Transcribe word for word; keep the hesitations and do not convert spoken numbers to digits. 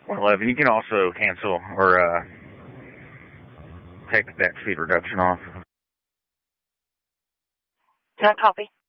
eleven, you can also cancel or uh, take that speed reduction off. Can I copy?